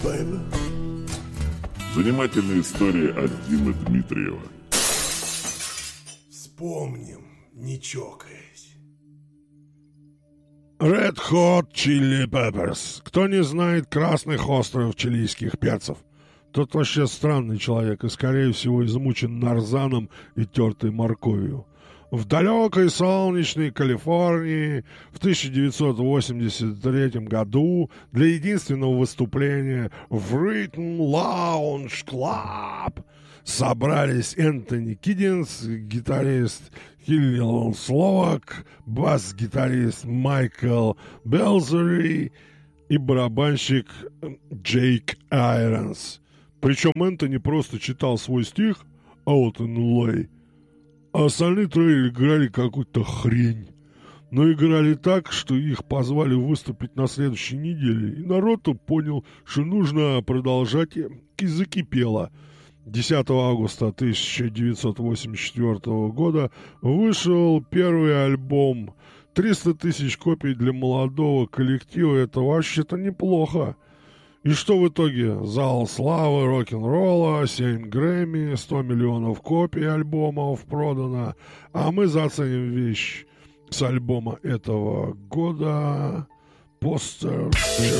Занимательные истории от Димы Дмитриева. Вспомним, не чокаясь. Red Hot Chili Peppers. Кто не знает красных острых чилийских перцев, тот вообще странный человек и, скорее всего, измучен нарзаном и тертой морковью. В далекой солнечной Калифорнии в 1983 году для единственного выступления в Rhythm Lounge Club собрались Энтони Киддинс, гитарист Хиллел Словак, бас-гитарист Майкл Белзери и барабанщик Джейк Айронс. Причем Энтони просто читал свой стих «Out in LA», а остальные трое играли какую-то хрень. Но играли так, что их позвали выступить на следующей неделе, и народ понял, что нужно продолжать, и закипело. 10 августа 1984 года вышел первый альбом. 300 тысяч копий для молодого коллектива — это вообще-то неплохо. И что в итоге? Зал славы рок-н-ролла, 7 Грэмми, 100 миллионов копий альбомов продано. А мы заценим вещь с альбома этого года «Poster Child».